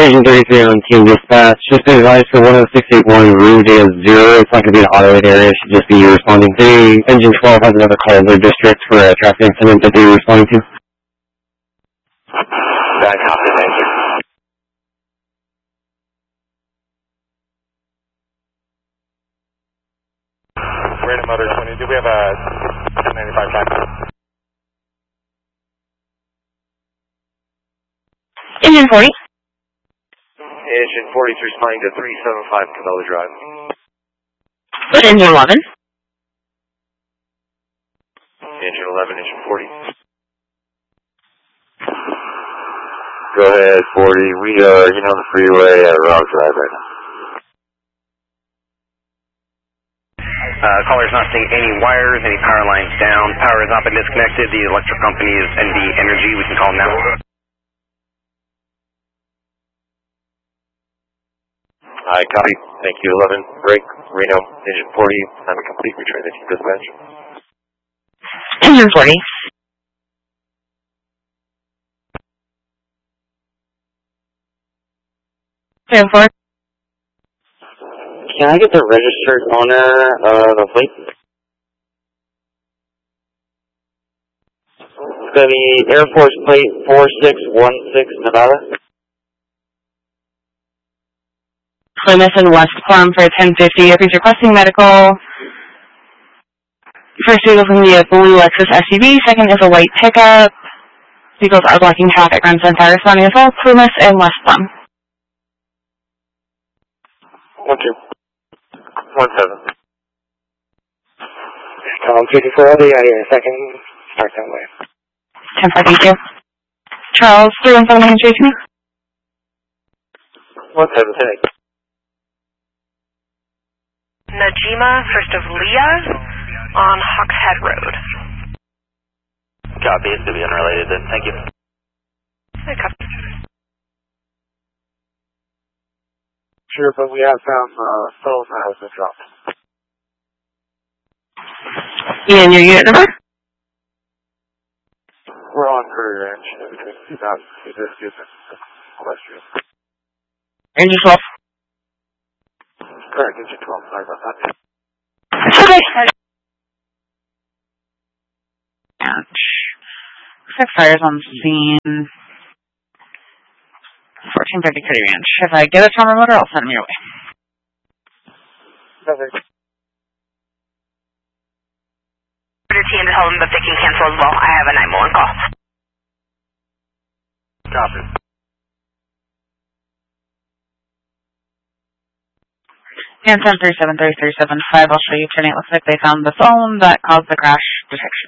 Agent 33 on Team Dispatch. Just been advised for 10681 route is 0. It's not going to be an automated area. It should just be you responding. Engine 12 has another call in their district for a traffic incident that they're responding to. Back copy, thank you. Random Mother 20, do we have a 1095 taxi? Engine 40. Engine 40 is responding to 375 Cabela Drive. With Engine 11. Engine 11, Engine 40. Go ahead, 40. We are, on the freeway at Rock Drive right now. Caller's not seeing any wires, any power lines down. Power has not been disconnected. The electric company is NV Energy. We can call them now. Hi, copy. Thank you. 11, break. Reno, Engine 40. I'm complete. Return the team dispatch. Engine 40. Engine 4. Can I get the registered owner of the plate? It's going to be Air Force Plate 4616 Nevada. Plymouth and West Plum for 1050. If he's requesting medical, first vehicle is going to be a blue Lexus SUV. Second is a white pickup. Vehicles are blocking traffic on Sunfire responding as well. Plymouth and West Plum. 1-2. 1-7. Tom 54, I'll be out here in a second. Start that way. 10-4, thank you. Charles, 317 Main Street, 1-7, 10-8. Najima, first of Leah, on Hawks Head Road. Copy, it's to be unrelated then. Thank you. Hey, copy. Sure, but we have found souls that has been dropped. And your unit number? We're on Curry Ranch between 2000 and Equestrian. Engine 12. Correct, Engine 12. Sorry about that. Okay. Ouch. Looks like fire's on scene. 1430 Curry Ranch. If I get a trauma motor, I'll send them your way. Perfect. The team to tell them that they can cancel as well. I have a 911 call. Copy. And 1037-3375, I'll show you turning. It looks like they found the phone that caused the crash detection.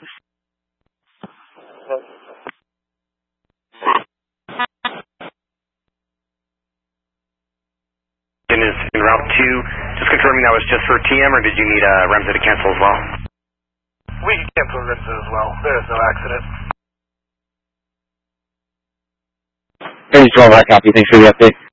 Is in Route 2. Just confirming that was just for TM, or did you need Remza to cancel as well? We can cancel Remza as well. There is no accident. Engine 12, I copy. Thanks for the update.